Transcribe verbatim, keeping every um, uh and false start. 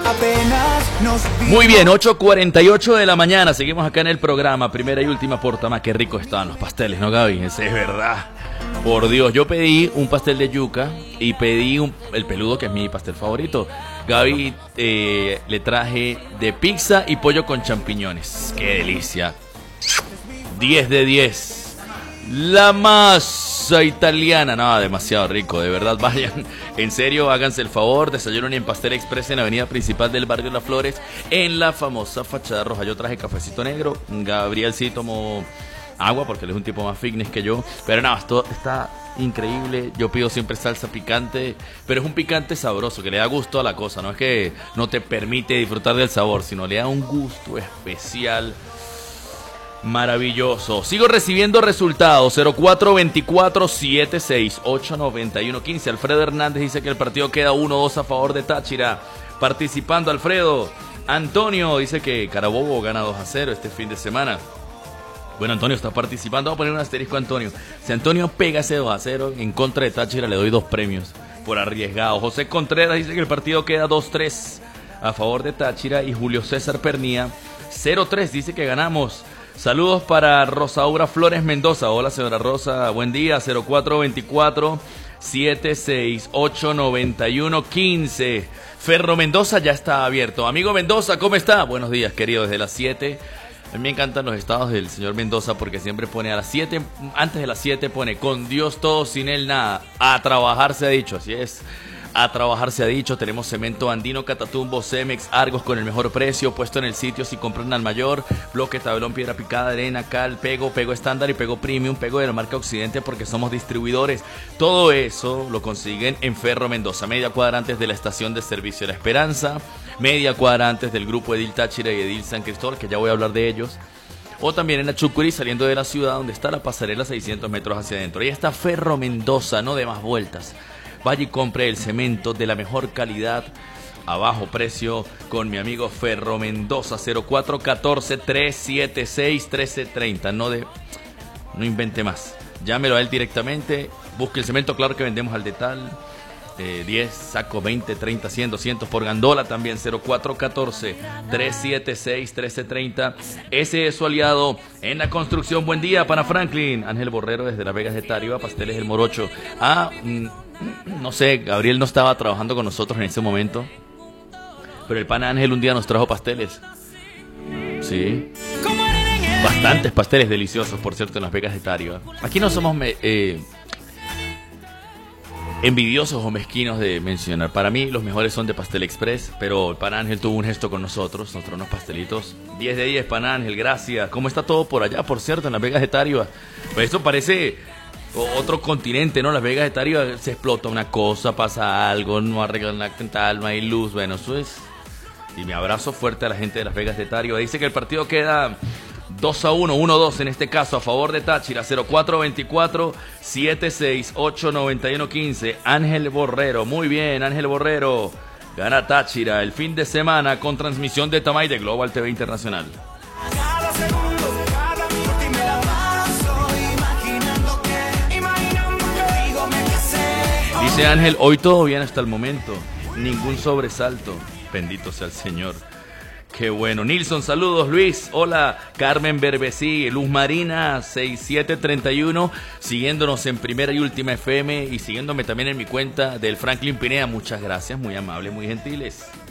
apenas nos vimos. Muy bien, ocho cuarenta y ocho de la mañana, seguimos acá en el programa, primera y última portama. Qué rico estaban los pasteles, ¿no, Gaby? Ese es verdad. Por Dios, yo pedí un pastel de yuca y pedí un, el peludo, que es mi pastel favorito. Gaby, eh, le traje de pizza y pollo con champiñones. ¡Qué delicia! diez de diez. La masa italiana, no, demasiado rico, de verdad, vayan. En serio, háganse el favor, desayunen en Pastel Express en la avenida principal del barrio Las Flores, en la famosa fachada roja. Yo traje cafecito negro, Gabriel sí tomó agua porque él es un tipo más fitness que yo, pero nada, esto está increíble. Yo pido siempre salsa picante, pero es un picante sabroso que le da gusto a la cosa, no es que no te permite disfrutar del sabor, sino le da un gusto especial. Maravilloso. Sigo recibiendo resultados. Cero cuatro veinticuatro setenta y seis ocho noventa y uno quince. Alfredo Hernández dice que el partido queda uno dos a favor de Táchira. Participando Alfredo. Antonio dice que Carabobo gana dos a cero este fin de semana. Bueno, Antonio está participando. Vamos a poner un asterisco a Antonio. Si Antonio pega ese dos a cero en contra de Táchira, le doy dos premios por arriesgado. José Contreras dice que el partido queda dos tres a favor de Táchira. Y Julio César Pernía cero tres dice que ganamos. Saludos para Rosaura Flores Mendoza. Hola, señora Rosa, buen día. Cero cuatro veinticuatro setenta y seis ocho noventa y uno quince. Ferro Mendoza ya está abierto. Amigo Mendoza, ¿cómo está? Buenos días, querido, desde las siete. A mí me encantan los estados del señor Mendoza porque siempre pone a las siete, antes de las siete pone con Dios todo, sin él nada. A trabajar se ha dicho, así es. A trabajar se ha dicho. Tenemos cemento andino, Catatumbo, Cemex, Argos con el mejor precio, puesto en el sitio si compran al mayor. Bloque, tablón, piedra picada, arena, cal, pego, pego estándar y pego premium, pego de la marca Occidente porque somos distribuidores. Todo eso lo consiguen en Ferro Mendoza, media cuadra antes de la estación de servicio La Esperanza, media cuadra antes del grupo Edil Táchira y Edil San Cristóbal, que ya voy a hablar de ellos. O también en la Chucurí, saliendo de la ciudad, donde está la pasarela seiscientos metros hacia adentro. Ahí está Ferro Mendoza, no de más vueltas. Vaya y compre el cemento de la mejor calidad a bajo precio con mi amigo Ferro Mendoza. Cero cuatro uno cuatro tres siete seis uno tres tres cero. No de, no invente más. Llámelo a él directamente. Busque el cemento, claro que vendemos al detal. Eh, diez, saco veinte, treinta, cien, doscientos por gandola también. Cero cuatro uno cuatro tres siete seis uno tres tres cero. Ese es su aliado en la construcción. Buen día, pana Franklin. Ángel Borrero desde Las Vegas de Tariba, Pasteles El Morocho. Ah, mmm, no sé, Gabriel no estaba trabajando con nosotros en ese momento, pero el pana Ángel un día nos trajo pasteles. Sí, bastantes pasteles deliciosos, por cierto, en Las Vegas de Tariba. Aquí no somos me, eh, envidiosos o mezquinos de mencionar. Para mí los mejores son de Pastel Express, pero el pana Ángel tuvo un gesto con nosotros, nos trajo unos pastelitos. diez de diez, pana Ángel, gracias. ¿Cómo está todo por allá, por cierto, en Las Vegas de Tariba? Pues esto parece otro continente, ¿no? Las Vegas de Tariba se explota una cosa, pasa algo, no arreglan la tal, no hay luz. Bueno, eso es. Y mi abrazo fuerte a la gente de Las Vegas de Tariba. Dice que el partido queda dos a uno, uno a dos en este caso, a favor de Táchira. Cero cuatro veinticuatro setenta y seis ocho noventa y uno quince. Ángel Borrero, muy bien, Ángel Borrero. Gana Táchira el fin de semana con transmisión de Tamay de Global T V Internacional. Dice Ángel, hoy todo bien hasta el momento, ningún sobresalto, bendito sea el Señor. Qué bueno. Nilson, saludos. Luis, hola. Carmen Berbesí, Luz Marina sesenta y siete treinta y uno, siguiéndonos en Primera y Última F M y siguiéndome también en mi cuenta del Franklin Pineda. Muchas gracias, muy amables, muy gentiles.